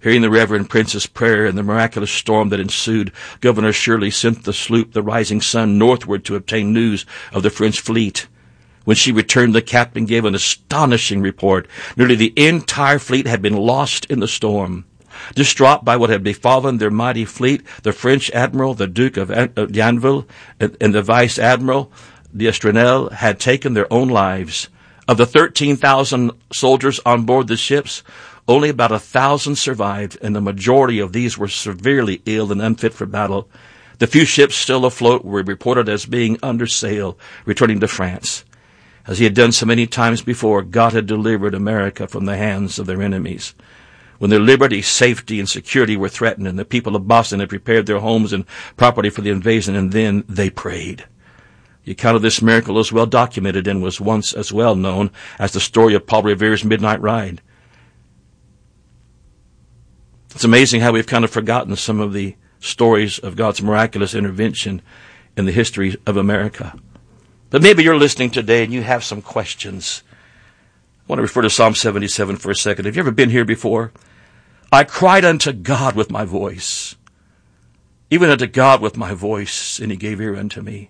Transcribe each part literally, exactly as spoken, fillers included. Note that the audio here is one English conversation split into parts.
Hearing the Reverend Prince's prayer and the miraculous storm that ensued, Governor Shirley sent the sloop, the Rising Sun, northward to obtain news of the French fleet. When she returned, the captain gave an astonishing report. Nearly the entire fleet had been lost in the storm. Distraught by what had befallen their mighty fleet, the French admiral, the Duke of D'Anville, and the vice admiral, d'Estournel, had taken their own lives. Of the thirteen thousand soldiers on board the ships, only about a thousand survived, and the majority of these were severely ill and unfit for battle. The few ships still afloat were reported as being under sail, returning to France. As he had done so many times before, God had delivered America from the hands of their enemies. When their liberty, safety, and security were threatened, and the people of Boston had prepared their homes and property for the invasion, and then they prayed. The account of this miracle is well documented and was once as well known as the story of Paul Revere's midnight ride. It's amazing how we've kind of forgotten some of the stories of God's miraculous intervention in the history of America. But maybe you're listening today and you have some questions. I want to refer to Psalm seventy-seven for a second. Have you ever been here before? I cried unto God with my voice, even unto God with my voice, and he gave ear unto me.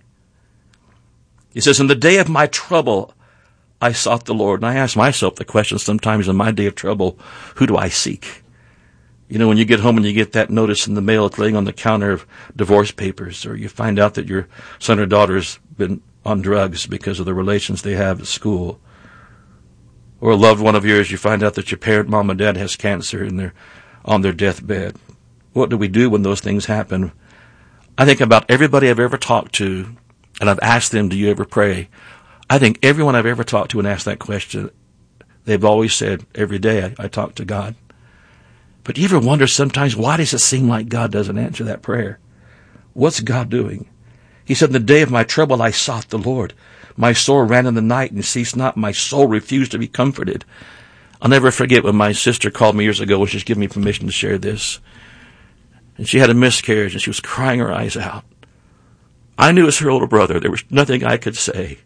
He says, in the day of my trouble, I sought the Lord. And I ask myself the question sometimes in my day of trouble, who do I seek? You know, when you get home and you get that notice in the mail laying on the counter of divorce papers, or you find out that your son or daughter's been on drugs because of the relations they have at school, or a loved one of yours, you find out that your parent, mom and dad, has cancer and they're on their deathbed. What do we do when those things happen? I think about everybody I've ever talked to, and I've asked them, do you ever pray? I think everyone I've ever talked to and asked that question, they've always said, every day I, I talk to God. But do you ever wonder sometimes, why does it seem like God doesn't answer that prayer? What's God doing? He said, in the day of my trouble I sought the Lord. My soul ran in the night and ceased not. My soul refused to be comforted. I'll never forget when my sister called me years ago and she's given me permission to share this. And she had a miscarriage and she was crying her eyes out. I knew as her older brother there was nothing I could say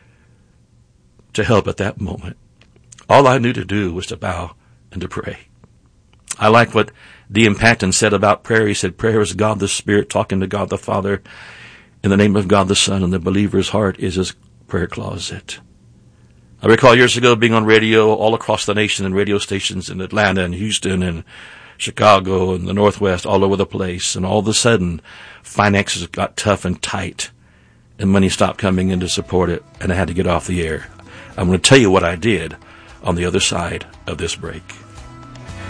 to help at that moment. All I knew to do was to bow and to pray. I like what D M Patton said about prayer. He said, prayer is God the Spirit talking to God the Father in the name of God the Son, and the believer's heart is his prayer closet. I recall years ago being on radio all across the nation, and radio stations in Atlanta and Houston and Chicago and the Northwest, all over the place. And all of a sudden, finances got tough and tight, and money stopped coming in to support it, and I had to get off the air. I'm going to tell you what I did on the other side of this break.